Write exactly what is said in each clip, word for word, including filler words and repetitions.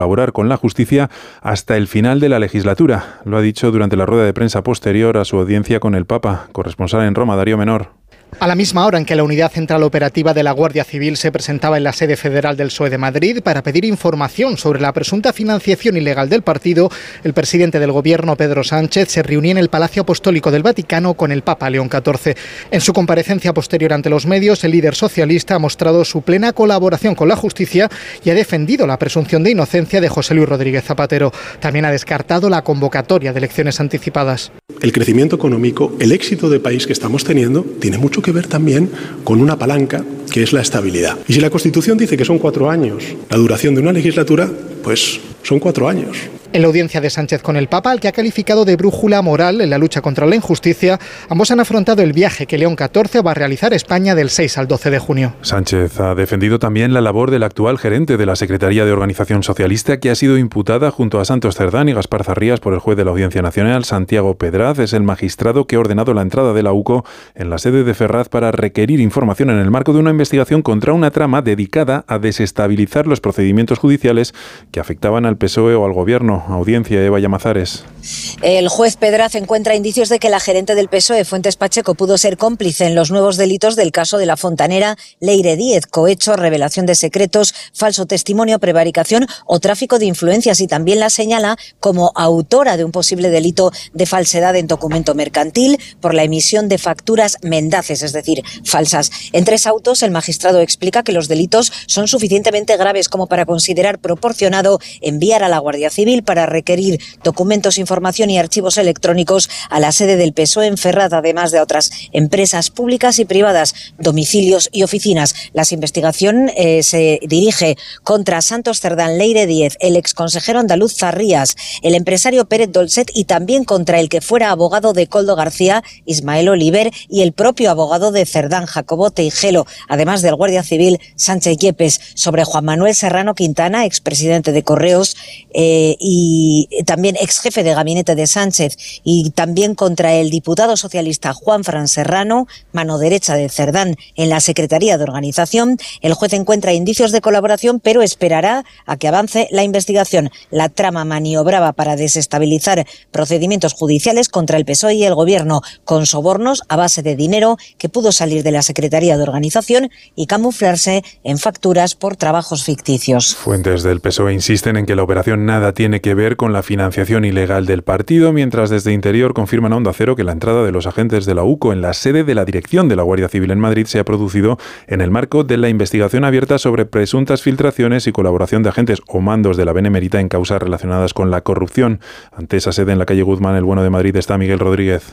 colaborar con la justicia hasta el final de la legislatura. Lo ha dicho durante la rueda de prensa posterior a su audiencia con el Papa. Corresponsal en Roma, Darío Menor. A la misma hora en que la Unidad Central Operativa de la Guardia Civil se presentaba en la sede federal del P S O E de Madrid para pedir información sobre la presunta financiación ilegal del partido, el presidente del Gobierno, Pedro Sánchez, se reunía en el Palacio Apostólico del Vaticano con el Papa León catorce. En su comparecencia posterior ante los medios, el líder socialista ha mostrado su plena colaboración con la justicia y ha defendido la presunción de inocencia de José Luis Rodríguez Zapatero. También ha descartado la convocatoria de elecciones anticipadas. El crecimiento económico, el éxito de país que estamos teniendo, tiene mucho que ver también con una palanca que es la estabilidad. Y si la Constitución dice que son cuatro años la duración de una legislatura, pues son cuatro años. En la audiencia de Sánchez con el Papa, al que ha calificado de brújula moral en la lucha contra la injusticia, ambos han afrontado el viaje que León catorce va a realizar a España del seis al doce de junio. Sánchez ha defendido también la labor del actual gerente de la Secretaría de Organización Socialista, que ha sido imputada junto a Santos Cerdán y Gaspar Zarrías por el juez de la Audiencia Nacional. Santiago Pedraz es el magistrado que ha ordenado la entrada de la U C O en la sede de Ferraz para requerir información en el marco de una investigación contra una trama dedicada a desestabilizar los procedimientos judiciales que afectaban al P S O E o al Gobierno. Audiencia, Eva Llamazares. El juez Pedraz encuentra indicios de que la gerente del P S O E, Fuentes Pacheco, pudo ser cómplice en los nuevos delitos del caso de la fontanera Leire Díez, cohecho, revelación de secretos, falso testimonio, prevaricación o tráfico de influencias, y también la señala como autora de un posible delito de falsedad en documento mercantil por la emisión de facturas mendaces, es decir, falsas. En tres autos, el magistrado explica que los delitos son suficientemente graves como para considerar proporcionado enviar a la Guardia Civil para requerir documentos, información y archivos electrónicos a la sede del P S O E en Ferraz, además de otras empresas públicas y privadas, domicilios y oficinas. La investigación eh, se dirige contra Santos Cerdán, Leire Díez, el exconsejero andaluz Zarrías, el empresario Pérez Dolcet y también contra el que fuera abogado de Koldo García, Ismael Oliver, y el propio abogado de Cerdán, Jacobo Teijelo, además del guardia civil Sánchez Yepes. Sobre Juan Manuel Serrano Quintana, expresidente de Correos, eh, y y también ex jefe de gabinete de Sánchez, y también contra el diputado socialista Juan Fran Serrano, mano derecha de Cerdán en la Secretaría de Organización. El juez encuentra indicios de colaboración, pero esperará a que avance la investigación. La trama maniobraba para desestabilizar procedimientos judiciales contra el P S O E y el Gobierno, con sobornos a base de dinero que pudo salir de la Secretaría de Organización y camuflarse en facturas por trabajos ficticios. Fuentes del P S O E insisten en que la operación nada tiene que ver con la financiación ilegal del partido, mientras desde Interior confirman a Onda Cero que la entrada de los agentes de la U C O en la sede de la dirección de la Guardia Civil en Madrid se ha producido en el marco de la investigación abierta sobre presuntas filtraciones y colaboración de agentes o mandos de la Benemérita en causas relacionadas con la corrupción. Ante esa sede en la calle Guzmán, el Bueno de Madrid, está Miguel Rodríguez.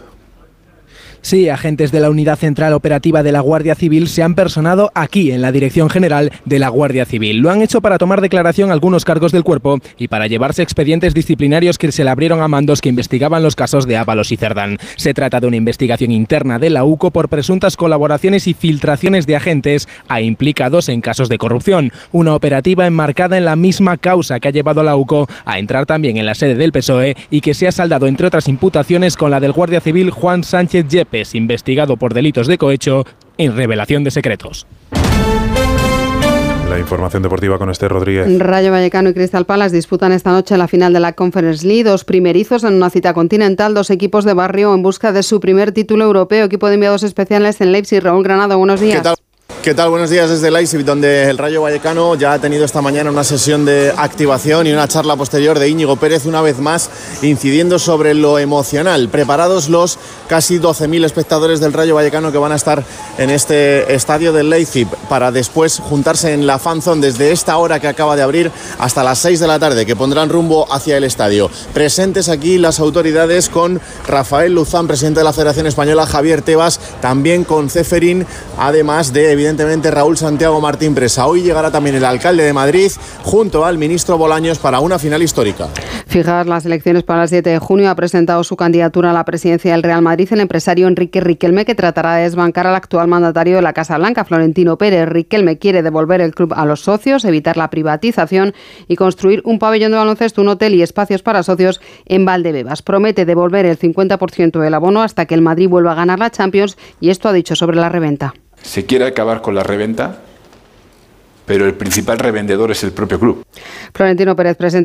Sí, agentes de la Unidad Central Operativa de la Guardia Civil se han personado aquí, en la Dirección General de la Guardia Civil. Lo han hecho para tomar declaración algunos cargos del cuerpo y para llevarse expedientes disciplinarios que se le abrieron a mandos que investigaban los casos de Ábalos y Cerdán. Se trata de una investigación interna de la U C O por presuntas colaboraciones y filtraciones de agentes a implicados en casos de corrupción. Una operativa enmarcada en la misma causa que ha llevado a la U C O a entrar también en la sede del P S O E y que se ha saldado, entre otras imputaciones, con la del guardia civil Juan Sánchez Yepes, investigado por delitos de cohecho y revelación de secretos. La información deportiva con Esther Rodríguez. Rayo Vallecano y Crystal Palace disputan esta noche la final de la Conference League, dos primerizos en una cita continental, dos equipos de barrio en busca de su primer título europeo. Equipo de enviados especiales en Leipzig. Raúl Granado, buenos días. ¿Qué tal? ¿Qué tal? Buenos días desde Leipzig, donde el Rayo Vallecano ya ha tenido esta mañana una sesión de activación y una charla posterior de Íñigo Pérez, una vez más incidiendo sobre lo emocional. Preparados los casi doce mil espectadores del Rayo Vallecano que van a estar en este estadio de Leipzig para después juntarse en la Fan Zone desde esta hora que acaba de abrir hasta las seis de la tarde, que pondrán rumbo hacia el estadio. Presentes aquí las autoridades con Rafael Luzán, presidente de la Federación Española, Javier Tebas, también con Ceferín, además de evidentemente Raúl Santiago Martín Presa. Hoy llegará también el alcalde de Madrid junto al ministro Bolaños para una final histórica. Fijadas las elecciones para el siete de junio, ha presentado su candidatura a la presidencia del Real Madrid el empresario Enrique Riquelme, que tratará de desbancar al actual mandatario de la Casa Blanca, Florentino Pérez. Riquelme quiere devolver el club a los socios, evitar la privatización y construir un pabellón de baloncesto, un hotel y espacios para socios en Valdebebas. Promete devolver el cincuenta por ciento del abono hasta que el Madrid vuelva a ganar la Champions, y esto ha dicho sobre la reventa. Se quiere acabar con la reventa, pero el principal revendedor es el propio club. Florentino Pérez presenta